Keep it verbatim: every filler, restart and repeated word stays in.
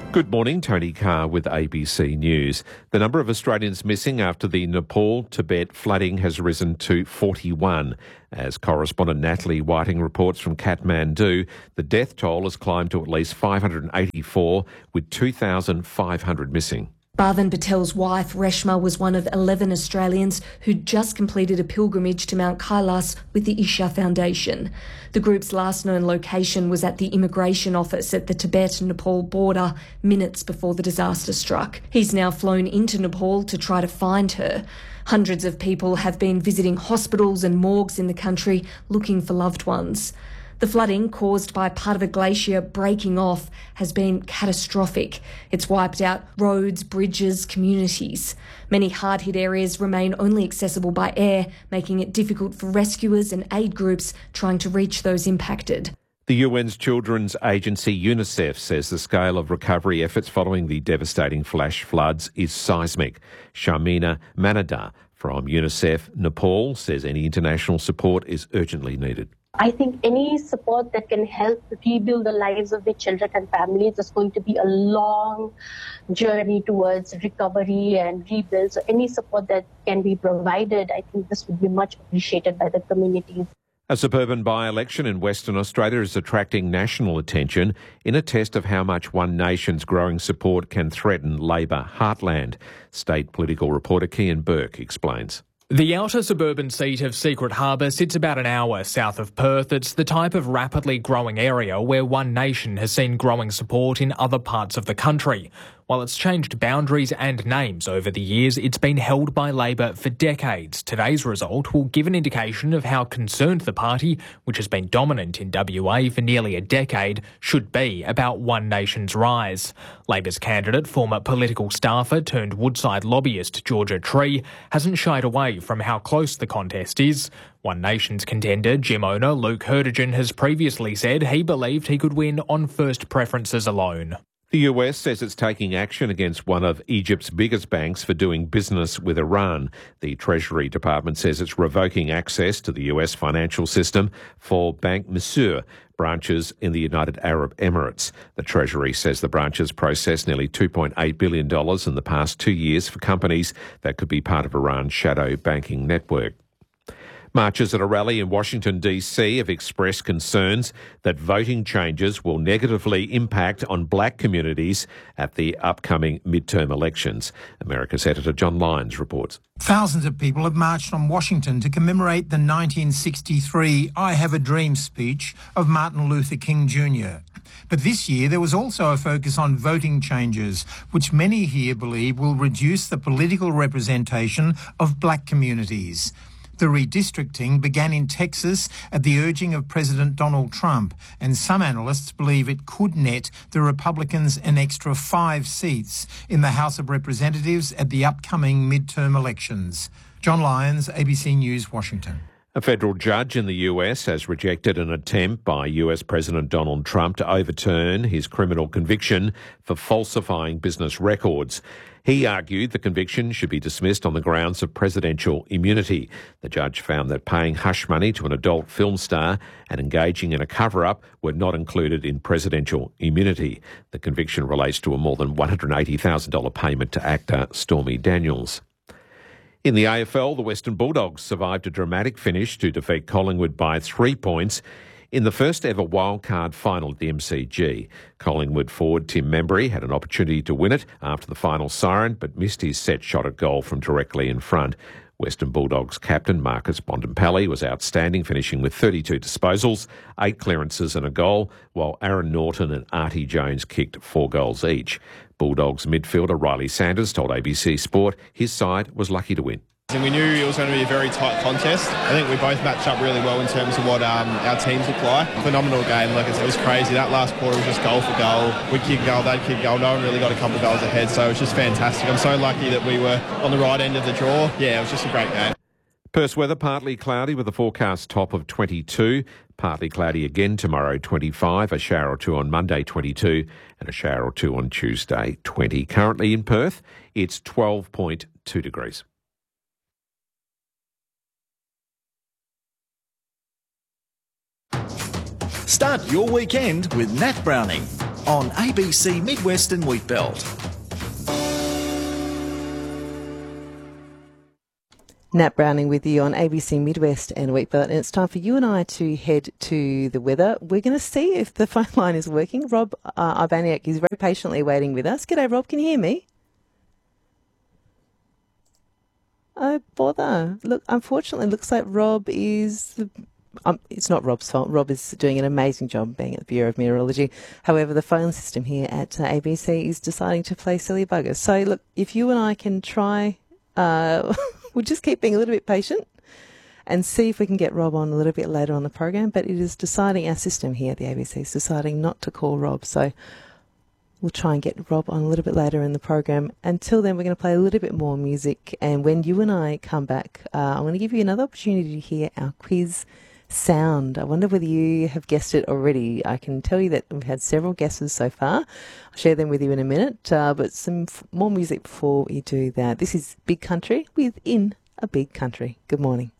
Good morning, Tony Carr with A B C News. The number of Australians missing after the Nepal-Tibet flooding has risen to forty-one. As correspondent Natalie Whiting reports from Kathmandu, the death toll has climbed to at least five hundred eighty-four, with two thousand five hundred missing. Bhavan Patel's wife, Reshma, was one of eleven Australians who'd just completed a pilgrimage to Mount Kailas with the Isha Foundation. The group's last known location was at the immigration office at the Tibet-Nepal border minutes before the disaster struck. He's now flown into Nepal to try to find her. Hundreds of people have been visiting hospitals and morgues in the country looking for loved ones. The flooding, caused by part of a glacier breaking off, has been catastrophic. It's wiped out roads, bridges, communities. Many hard-hit areas remain only accessible by air, making it difficult for rescuers and aid groups trying to reach those impacted. The U N's children's agency UNICEF says the scale of recovery efforts following the devastating flash floods is seismic. Sharmina Manada from UNICEF Nepal says any international support is urgently needed. I think any support that can help rebuild the lives of the children and families is going to be a long journey towards recovery and rebuild. So any support that can be provided, I think this would be much appreciated by the communities. A suburban by-election in Western Australia is attracting national attention in a test of how much One Nation's growing support can threaten Labor heartland. State political reporter Kian Burke explains. The outer suburban seat of Secret Harbour sits about an hour south of Perth. It's the type of rapidly growing area where One Nation has seen growing support in other parts of the country. While it's changed boundaries and names over the years, it's been held by Labor for decades. Today's result will give an indication of how concerned the party, which has been dominant in W A for nearly a decade, should be about One Nation's rise. Labor's candidate, former political staffer turned Woodside lobbyist Georgia Tree, hasn't shied away from how close the contest is. One Nation's contender, gym owner Luke Hertigan, has previously said he believed he could win on first preferences alone. The U S says it's taking action against one of Egypt's biggest banks for doing business with Iran. The Treasury Department says it's revoking access to the U S financial system for Bank Misur branches in the United Arab Emirates. The Treasury says the branches processed nearly two point eight billion dollars in the past two years for companies that could be part of Iran's shadow banking network. Marchers at a rally in Washington, D C have expressed concerns that voting changes will negatively impact on black communities at the upcoming midterm elections. America's editor John Lyons reports. Thousands of people have marched on Washington to commemorate the nineteen sixty-three I Have a Dream speech of Martin Luther King Junior But this year there was also a focus on voting changes, which many here believe will reduce the political representation of black communities. The redistricting began in Texas at the urging of President Donald Trump, and some analysts believe it could net the Republicans an extra five seats in the House of Representatives at the upcoming midterm elections. John Lyons, A B C News, Washington. A federal judge in the U S has rejected an attempt by U S President Donald Trump to overturn his criminal conviction for falsifying business records. He argued the conviction should be dismissed on the grounds of presidential immunity. The judge found that paying hush money to an adult film star and engaging in a cover-up were not included in presidential immunity. The conviction relates to a more than one hundred eighty thousand dollars payment to actor Stormy Daniels. In the A F L, the Western Bulldogs survived a dramatic finish to defeat Collingwood by three points in the first ever wildcard final at the M C G. Collingwood forward Tim Membry had an opportunity to win it after the final siren, but missed his set shot at goal from directly in front. Western Bulldogs captain Marcus Bontempelli was outstanding, finishing with thirty-two disposals, eight clearances and a goal, while Aaron Norton and Artie Jones kicked four goals each. Bulldogs midfielder Riley Sanders told A B C Sport his side was lucky to win. And we knew it was going to be a very tight contest. I think we both matched up really well in terms of what um, our teams look like. Phenomenal game. Like I said, it was crazy. That last quarter was just goal for goal. We kicked goal, they'd kick goal. No one really got a couple of goals ahead, so it was just fantastic. I'm so lucky that we were on the right end of the draw. Yeah, it was just a great game. Perth's weather partly cloudy with a forecast top of twenty-two. Partly cloudy again tomorrow, twenty-five. A shower or two on Monday, twenty-two. And a shower or two on Tuesday, twenty. Currently in Perth, it's twelve point two degrees. Start your weekend with Nat Browning. on A B C Midwest and Wheatbelt. Nat Browning with you on A B C Midwest and Wheatbelt, and it's time for you and I to head to the weather. We're going to see if the phone line is working. Rob uh, Urbaniak is very patiently waiting with us. G'day, Rob. Can you hear me? Oh, bother. Look, unfortunately, it looks like Rob is... Um, it's not Rob's fault. Rob is doing an amazing job being at the Bureau of Meteorology. However, the phone system here at uh, A B C is deciding to play silly buggers. So, look, if you and I can try... Uh, we'll just keep being a little bit patient and see if we can get Rob on a little bit later on the program. But it is deciding, our system here at the A B C is deciding not to call Rob. So we'll try and get Rob on a little bit later in the program. Until then, we're going to play a little bit more music. And when you and I come back, uh, I'm going to give you another opportunity to hear our quiz sound. I wonder whether you have guessed it already. I can tell you that we've had several guesses so far. I'll share them with you in a minute, uh, but some f- more music before we do that. This is Big Country within a Big Country. Good morning.